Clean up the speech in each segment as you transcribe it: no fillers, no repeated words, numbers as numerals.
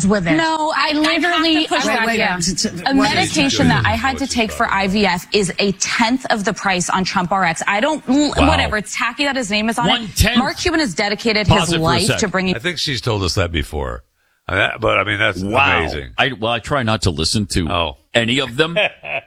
drugs with it. No, I literally a medication that I had to take for IVF is 1/10 of the price on Trump RX. I don't, whatever. It's tacky that his name is on it. Mark Cuban has dedicated his life to bringing. I think she's told us that before. But I mean, that's amazing. I try not to listen to any of them.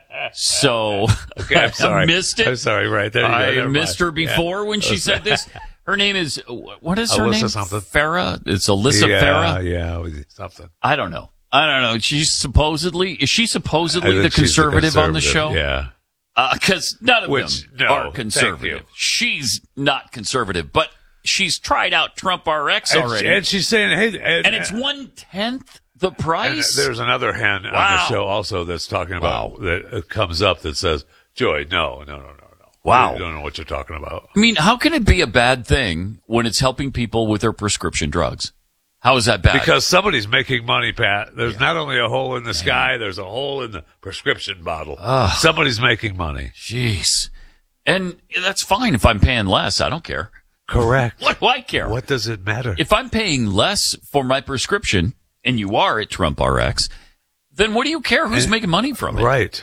So okay, I'm sorry. I missed it. I'm sorry. Right there, you go. I missed her before when she said this. Her name is, what is her Alyssa name? Something. Farah? It's Alyssa Farah? Yeah, something. I don't know. Is she supposedly the conservative on the show? Yeah. Cause none of them are conservative. She's not conservative, but she's tried out Trump RX already. And she's saying, hey. And it's 1/10 the price? There's another hen on the show also that's talking about, that comes up that says, Joy, no. Wow. You don't know what you're talking about. I mean, how can it be a bad thing when it's helping people with their prescription drugs? How is that bad? Because somebody's making money, Pat. There's not only a hole in the sky, there's a hole in the prescription bottle. Somebody's making money. Jeez. And that's fine if I'm paying less. I don't care. Correct. What do I care? What does it matter? If I'm paying less for my prescription, and you are at Trump RX, then what do you care who's making money from it? Right.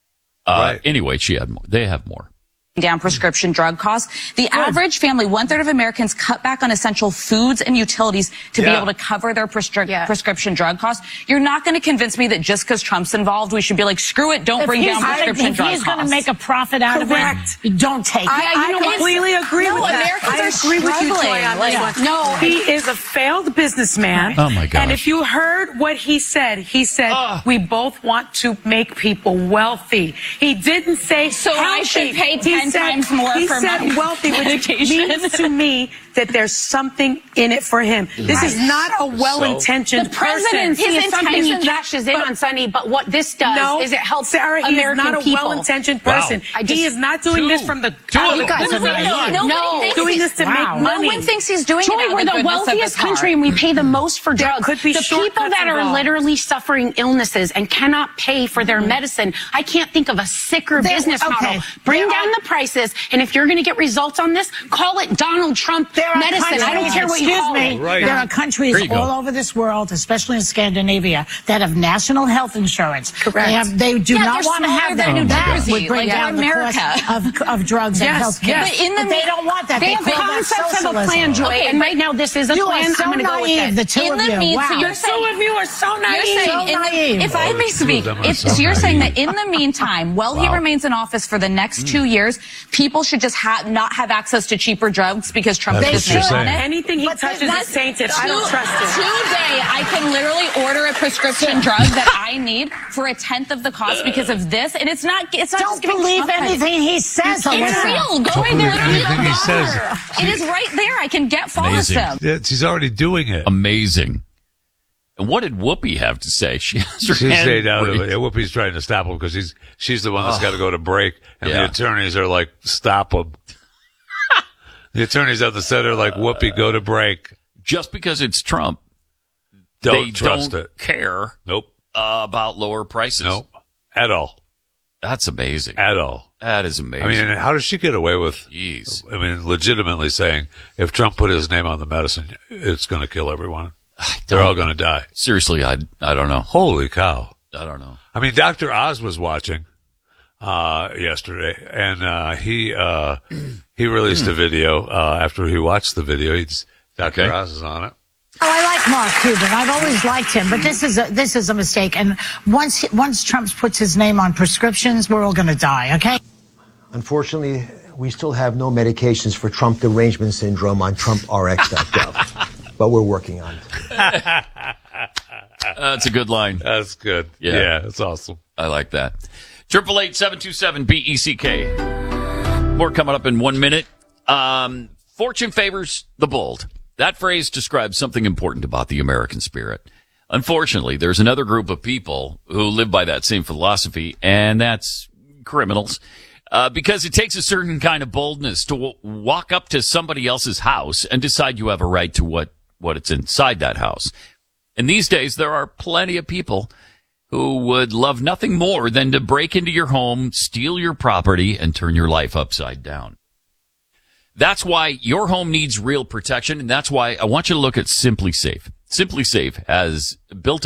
Anyway, they have more. Down prescription drug costs. The average family, 1/3 of Americans cut back on essential foods and utilities to be able to cover their prescription drug costs. You're not going to convince me that just because Trump's involved, we should be like, screw it, don't bring down prescription drug costs. If he's going to make a profit out of it, don't take it. I completely agree with that. Americans are with you, Joy, on this one. No, he is a failed businessman. Oh my gosh. And if you heard what he said, we both want to make people wealthy. He didn't say so healthy. I should pay 10 times more for my wealthy, which means to me that there's something in it for him. This is not a well-intentioned person. His is something he cashes in on Sunday, but what this does is it helps Sarah, he American is not a people. well-intentioned person. He is not doing this from the you guys are naive. Doing this to make money. No one thinks he's doing Joy, it. We're the wealthiest country and we pay the most for drugs. The people that are literally suffering illnesses and cannot pay for their medicine, I can't think of a sicker business model. Bring down the prices, and if you're going to get results on this, call it Donald Trump medicine. I don't care what you call it. There are countries all over this world, especially in Scandinavia, that have national health insurance. Correct. They do not want to have that. That would bring down the cost of drugs and health care. But they don't want that. They have concepts of a plan, Joy, and right now this is a plan. I'm going to go with it. The two of you. Wow. The two of you are so naive. If I may speak, so you're saying that in the meantime, while he remains in office for the next 2 years, people should just not have access to cheaper drugs because Trump is his name on it? Anything he touches is tainted. I don't trust it. Today, I can literally order a prescription drug that I need for 1/10 of the cost because of this, and it's not. Don't believe anything he says. It's real. Go in there. Anything he says. It is right there. I can get Folistim. She's already doing it. Amazing. And what did Whoopi have to say? She has her hand raised. Whoopi's trying to stop him because she's the one that's got to go to break, and the attorneys are like, stop him. The attorneys at the center like, Whoopi, go to break. Just because it's Trump, they don't it. care. Nope. About lower prices. Nope. At all. That's amazing. At all. That is amazing. I mean, how does she get away with, legitimately saying, if Trump put his name on the medicine, it's going to kill everyone. They're all going to die. Seriously, I don't know. Holy cow. I don't know. I mean, Dr. Oz was watching yesterday, and he released a video after he watched the video. Dr. Oz is on it. Oh, I like Mark Cuban. I've always liked him, but this is a mistake. And once Trump puts his name on prescriptions, we're all going to die. Okay. Unfortunately, we still have no medications for Trump derangement syndrome on TrumpRx.gov, but we're working on it. That's a good line. That's good. Yeah, that's awesome. I like that. 888-727-BECK. More coming up in 1 minute. Fortune favors the bold. That phrase describes something important about the American spirit. Unfortunately, there's another group of people who live by that same philosophy, and that's criminals. Because it takes a certain kind of boldness to walk up to somebody else's house and decide you have a right to what it's inside that house. And these days, there are plenty of people who would love nothing more than to break into your home, steal your property, and turn your life upside down. That's why your home needs real protection, and that's why I want you to look at Simply Safe. Simply Safe has built